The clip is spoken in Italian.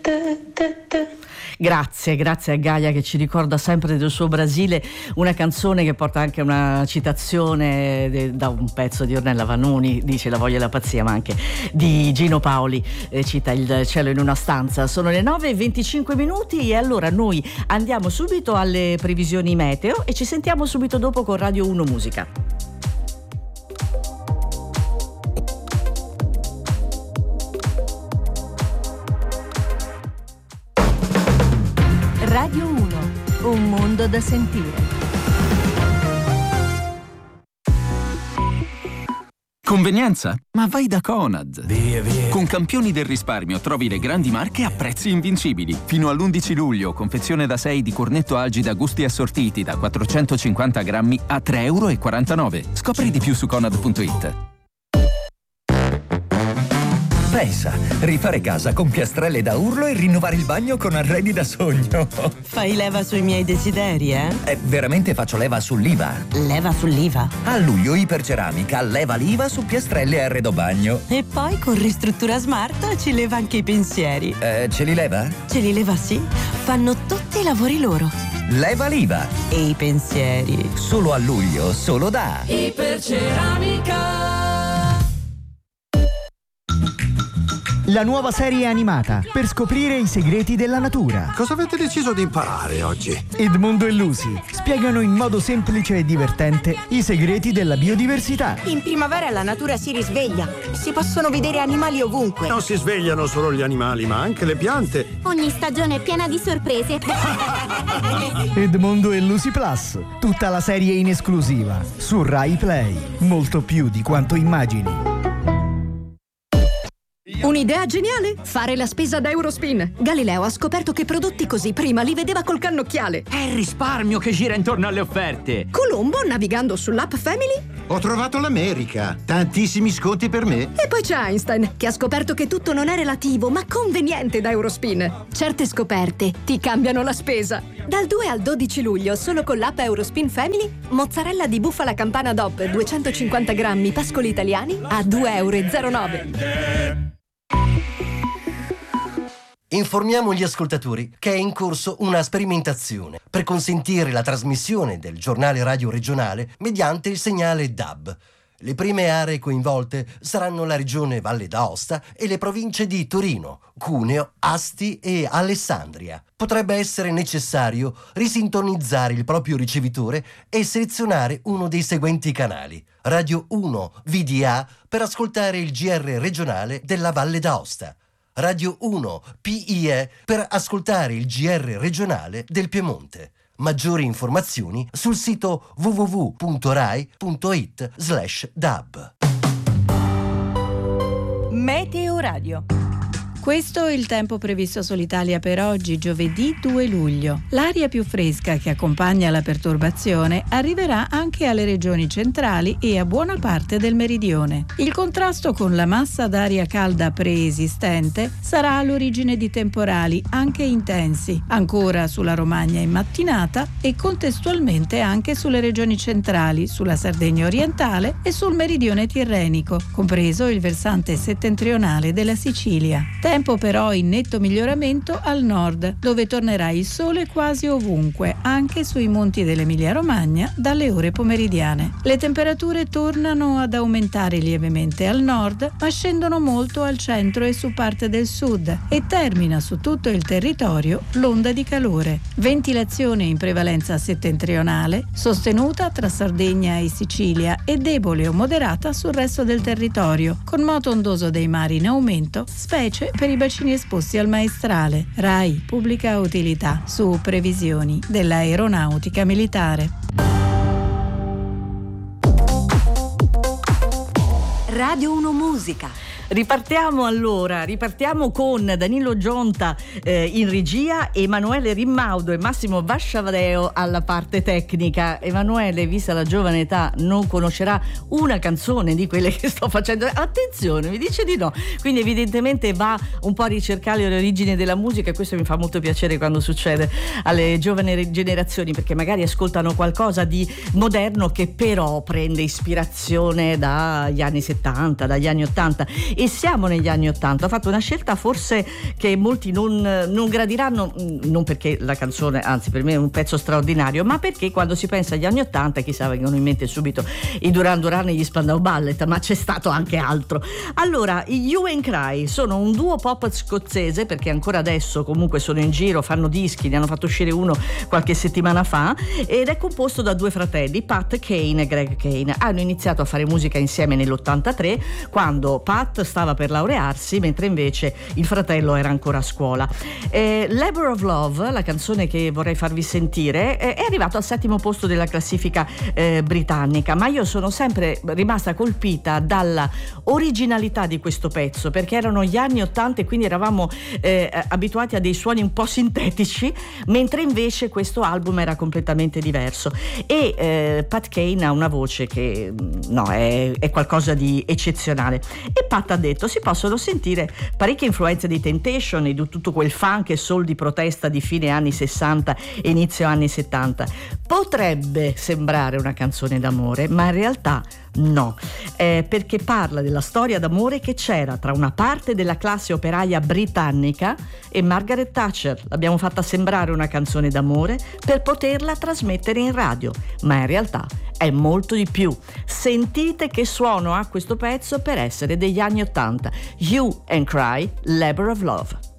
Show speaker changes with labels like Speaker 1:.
Speaker 1: Grazie a Gaia che ci ricorda sempre del suo Brasile, una canzone che porta anche una citazione da un pezzo di Ornella Vanoni, dice La voglia e la pazzia, ma anche di Gino Paoli, cita Il cielo in una stanza. Sono le 9:25 e allora noi andiamo subito alle previsioni meteo e ci sentiamo subito dopo con Radio 1 Musica.
Speaker 2: Radio 1, un mondo da sentire.
Speaker 3: Convenienza? Ma vai da Conad. Via. Con campioni del risparmio trovi le grandi marche a prezzi invincibili. Fino all'11 luglio, confezione da 6 di cornetto Algida gusti assortiti da 450 grammi a €3,49. Scopri di più su Conad.it.
Speaker 4: Pensa, rifare casa con piastrelle da urlo e rinnovare il bagno con arredi da sogno.
Speaker 5: Fai leva sui miei desideri, eh?
Speaker 4: Veramente faccio leva sull'IVA.
Speaker 5: Leva sull'IVA?
Speaker 4: A luglio Iperceramica leva l'IVA su piastrelle e arredo bagno.
Speaker 5: E poi con Ristruttura Smart ci leva anche i pensieri.
Speaker 4: Ce li leva?
Speaker 5: Ce li leva, sì. Fanno tutti i lavori loro.
Speaker 4: Leva l'IVA.
Speaker 5: E i pensieri.
Speaker 4: Solo a luglio, solo da
Speaker 5: Iperceramica.
Speaker 6: La nuova serie animata per scoprire i segreti della natura.
Speaker 7: Cosa avete deciso di imparare oggi?
Speaker 6: Edmondo e Lucy spiegano in modo semplice e divertente i segreti della biodiversità.
Speaker 8: In primavera la natura si risveglia. Si possono vedere animali ovunque.
Speaker 7: Non si svegliano solo gli animali, ma anche le piante.
Speaker 9: Ogni stagione è piena di sorprese.
Speaker 6: Edmondo e Lucy Plus, tutta la serie in esclusiva su Rai Play. Molto più di quanto immagini.
Speaker 10: Un'idea geniale? Fare la spesa da Eurospin. Galileo ha scoperto che prodotti così prima li vedeva col cannocchiale.
Speaker 11: È il risparmio che gira intorno alle offerte.
Speaker 10: Colombo, navigando sull'app Family.
Speaker 7: Ho trovato l'America. Tantissimi sconti per me.
Speaker 10: E poi c'è Einstein, che ha scoperto che tutto non è relativo, ma conveniente da Eurospin. Certe scoperte ti cambiano la spesa. Dal 2 al 12 luglio, solo con l'app Eurospin Family, mozzarella di bufala campana DOP 250 grammi pascoli italiani a €2,09.
Speaker 12: Informiamo gli ascoltatori che è in corso una sperimentazione per consentire la trasmissione del giornale radio regionale mediante il segnale DAB. Le prime aree coinvolte saranno la regione Valle d'Aosta e le province di Torino, Cuneo, Asti e Alessandria. Potrebbe essere necessario risintonizzare il proprio ricevitore e selezionare uno dei seguenti canali: Radio 1 VDA per ascoltare il GR regionale della Valle d'Aosta, Radio 1 PIE per ascoltare il GR regionale del Piemonte. Maggiori informazioni sul sito www.rai.it/dab.
Speaker 2: Meteo Radio. Questo è il tempo previsto sull'Italia per oggi, giovedì 2 luglio. L'aria più fresca che accompagna la perturbazione arriverà anche alle regioni centrali e a buona parte del meridione. Il contrasto con la massa d'aria calda preesistente sarà all'origine di temporali anche intensi, ancora sulla Romagna in mattinata e contestualmente anche sulle regioni centrali, sulla Sardegna orientale e sul meridione tirrenico, compreso il versante settentrionale della Sicilia. Tempo però in netto miglioramento al nord, dove tornerà il sole quasi ovunque, anche sui monti dell'Emilia-Romagna dalle ore pomeridiane. Le temperature tornano ad aumentare lievemente al nord, ma scendono molto al centro e su parte del sud e termina su tutto il territorio l'onda di calore. Ventilazione in prevalenza settentrionale, sostenuta tra Sardegna e Sicilia e debole o moderata sul resto del territorio, con moto ondoso dei mari in aumento, specie per i bacini esposti al maestrale. Rai Pubblica Utilità su previsioni dell'aeronautica militare. Radio 1 Musica.
Speaker 1: Ripartiamo con Danilo Gionta in regia, Emanuele Rimmaudo e Massimo Vasciavadeo alla parte tecnica. Emanuele, vista la giovane età, non conoscerà una canzone di quelle che sto facendo. Attenzione, mi dice di no. Quindi evidentemente va un po' a ricercare le origini della musica, e questo mi fa molto piacere quando succede alle giovani generazioni, perché magari ascoltano qualcosa di moderno che però prende ispirazione dagli anni 70, dagli anni 80. e siamo negli anni 80. Ha fatto una scelta forse che molti non gradiranno, non perché la canzone, anzi per me è un pezzo straordinario, ma perché quando si pensa agli anni 80 chissà vengono in mente subito i Duran Duran e gli Spandau Ballet, ma c'è stato anche altro. Allora, i Hue and Cry sono un duo pop scozzese, perché ancora adesso comunque sono in giro, fanno dischi, ne hanno fatto uscire uno qualche settimana fa, ed è composto da due fratelli, Pat Kane e Greg Kane. Hanno iniziato a fare musica insieme nell'83, quando Pat stava per laurearsi, mentre invece il fratello era ancora a scuola. Labor of Love, la canzone che vorrei farvi sentire, è arrivato al 7° posto della classifica britannica, ma io sono sempre rimasta colpita dalla originalità di questo pezzo, perché erano gli anni 80 e quindi eravamo abituati a dei suoni un po' sintetici, mentre invece questo album era completamente diverso. E Pat Kane ha una voce che è qualcosa di eccezionale, e Pat ha detto si possono sentire parecchie influenze dei Temptation e di tutto quel funk e soul di protesta di fine anni 60 e inizio anni 70. Potrebbe sembrare una canzone d'amore, ma in realtà no, perché parla della storia d'amore che c'era tra una parte della classe operaia britannica e Margaret Thatcher. L'abbiamo fatta sembrare una canzone d'amore per poterla trasmettere in radio, ma in realtà è molto di più. Sentite che suono ha questo pezzo per essere degli anni 80. Hue and Cry, Labor of Love.